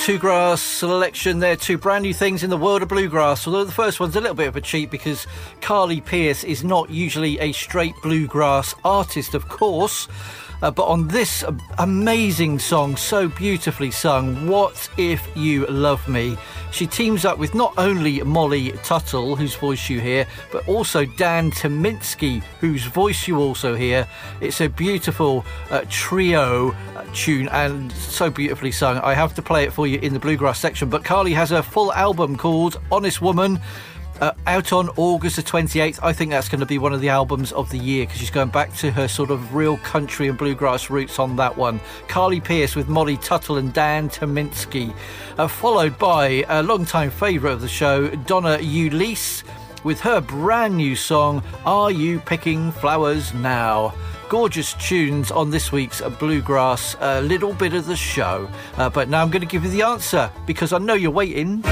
Two Grass selection there, two brand new things in the world of bluegrass. Although the first one's a little bit of a cheat because Carly Pearce is not usually a straight bluegrass artist, of course. But on this amazing song, so beautifully sung, What If You Love Me, she teams up with not only Molly Tuttle, whose voice you hear, but also Dan Tyminski, whose voice you also hear. It's a beautiful trio tune and so beautifully sung. I have to play it for you in the bluegrass section, but Carly has a full album called Honest Woman, out on August the 28th. I think that's going to be one of the albums of the year because she's going back to her sort of real country and bluegrass roots on that one. Carly Pearce with Molly Tuttle and Dan Tyminski, followed by a long-time favourite of the show, Donna Ulisse, with her brand new song, Are You Picking Flowers Now? Gorgeous tunes on this week's bluegrass little bit of the show. But now I'm going to give you the answer because I know you're waiting.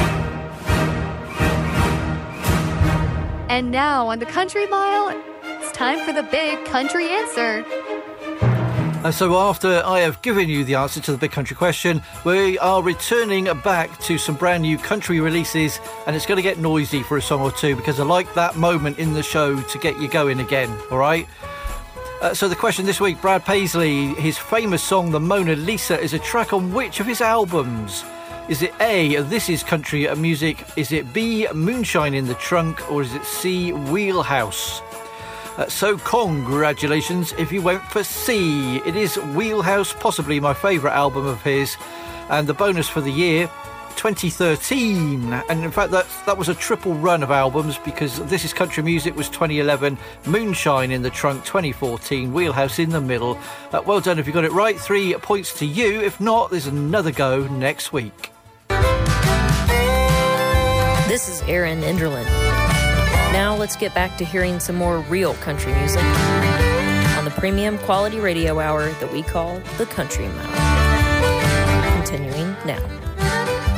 And now on the Country Mile, it's time for the big country answer. So after I have given you the answer to the big country question, we are returning back to some brand new country releases, and it's going to get noisy for a song or two because I like that moment in the show to get you going again, all right? So the question this week, Brad Paisley, his famous song The Mona Lisa is a track on which of his albums? Is it A, This Is Country Music? Is it B, Moonshine in the Trunk? Or is it C, Wheelhouse? So congratulations if you went for C. It is Wheelhouse, possibly my favourite album of his. And the bonus for the year, 2013. And in fact, that was a triple run of albums because This Is Country Music was 2011, Moonshine in the Trunk 2014, Wheelhouse in the middle. Well done if you got it right. 3 points to you. If not, there's another go next week. This is Erin Enderlin. Now let's get back to hearing some more real country music on the premium quality radio hour that we call the Country Mile. Continuing now.